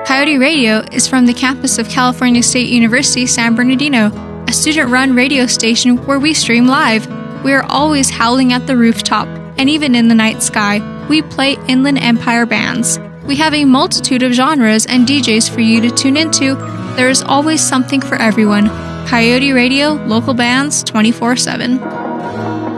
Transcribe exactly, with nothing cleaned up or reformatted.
Coyote Radio is from the campus of California State University, San Bernardino, a student-run radio station where we stream live. We are always howling at the rooftop, and even in the night sky. We play Inland Empire bands. We have a multitude of genres and D Js for you to tune into. There is always something for everyone. Coyote Radio, local bands, twenty-four seven.